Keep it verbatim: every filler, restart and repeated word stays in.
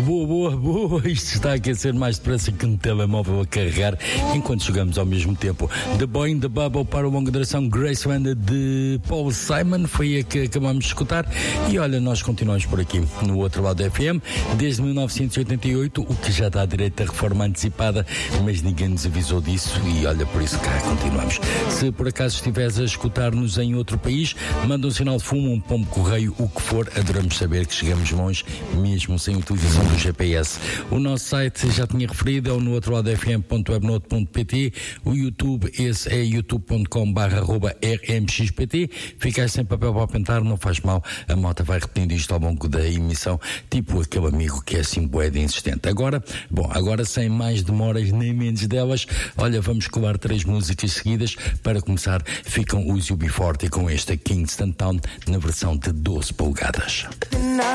Boa, boa, boa. Isto está a aquecer mais depressa que um telemóvel a carregar enquanto chegamos ao mesmo tempo. The Boy in the Bubble para a longa duração Grace Wanda de Paul Simon foi a que acabamos de escutar. E olha, nós continuamos por aqui no outro lado da F M desde mil novecentos e oitenta e oito, o que já dá direito à reforma antecipada, mas ninguém nos avisou disso e olha, por isso cá continuamos. Se por acaso estiveres a escutar-nos em outro país, manda um sinal de fumo, um pombo correio, o que for, adoramos saber que chegamos longe, mesmo sem utilização do G P S. O nosso site, já tinha referido, é o no outro lado f m ponto webnote ponto p t. O YouTube, esse é youtube ponto com barra arroba r m x p t. Ficas sem papel para apontar, não faz mal, a malta vai repetindo isto ao longo da emissão, tipo aquele amigo que é assim bué de insistente. Agora, bom, agora sem mais demoras nem menos delas, olha, vamos colar três músicas seguidas. Para começar, ficam os U B quarenta com esta Kingston Town na versão de doze polegadas. Não.